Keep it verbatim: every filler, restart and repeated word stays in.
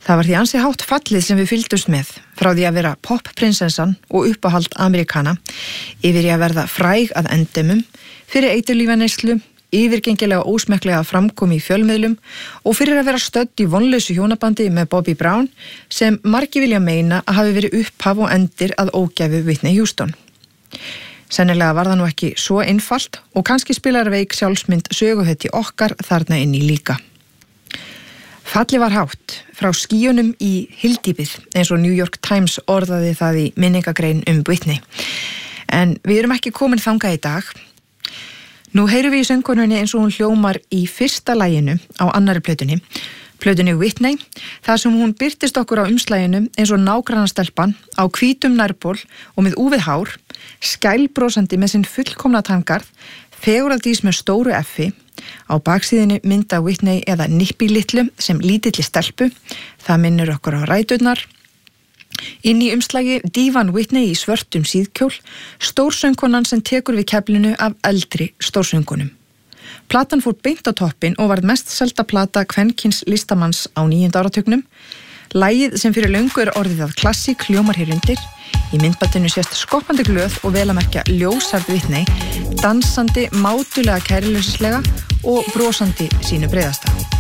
Það var því ansi hátt fallið sem við fylgdust með frá því að vera popprinsessan og uppáhald Amerikana yfir í að verða fræg að endemum fyrir eiturlífaneyslu, yfirgengilega ósmekklega framkomi í fjölmiðlum og fyrir að vera stödd í vonlausu hjónabandi með Bobby Brown sem margir vilja meina að hafi verið upphaf og endir að ógæfu Whitney Houston. Sennilega var það nú ekki svo einfalt og kannski spilar veik sjálfsmynd söguhetju okkar þarna inn í líka. Falli var hátt frá skýjunum í hyldýpið eins og New York Times orðaði það í minningagrein um Whitney. En við erum ekki komin þangað í dag. Nú heyrum við í söngkonunni eins og hún hljómar í fyrsta laginu á annarri plötunni, plötunni Whitney, þar sem hún birtist okkur á umslaginu eins og nágrannastelpan á hvítum nærból og með úfið hár, skælbrósandi með sinn fullkomna tangarð, fegurðardís með stóru effi, á baksíðinni mynda Whitney eða Nippi litlu sem lítilli stelpu, það minnir okkur á ræturnar. Inn í umslagi dívan Whitney í svörtum síðkjól, stórsöngkonan sem tekur við keflinu af eldri stórsöngunum. Platan fór beint á toppinn og varð mest selda plata kvenkyns listamanns á níunda áratugnum. Lagið sem fyrir löngu er orðið að klassík hljómar hér undir. Í myndbandinu sést skoppandi glöð og vel að merkja ljósarð Whitney, dansandi mátulega kæruleysislega og brosandi sínu breiðasta.